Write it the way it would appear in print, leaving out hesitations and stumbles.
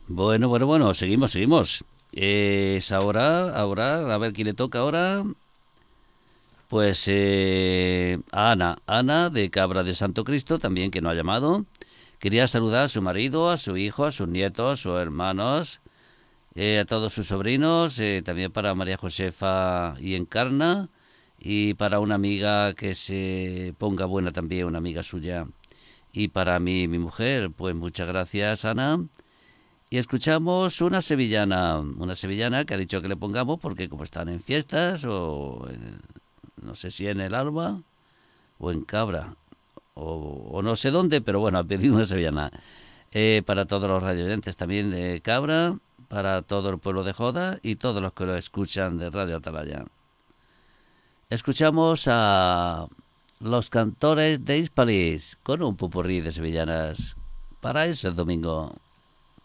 Bueno, seguimos. Es ahora, a ver quién le toca ahora. Pues a Ana de Cabra de Santo Cristo, también que no ha llamado. Quería saludar a su marido, a su hijo, a sus nietos, a sus hermanos, a todos sus sobrinos, también para María Josefa y Encarna, y para una amiga que se ponga buena también, una amiga suya, y para mí, mi mujer. Pues muchas gracias, Ana. Y escuchamos una sevillana que ha dicho que le pongamos porque como están en fiestas no sé si en el Alba o en Cabra o no sé dónde, pero bueno, ha pedido una sevillana. Para todos los radioyentes también de Cabra, para todo el pueblo de Joda y todos los que lo escuchan de Radio Atalaya. Escuchamos a los cantores de Hispalis con un pupurrí de sevillanas. Para eso el domingo.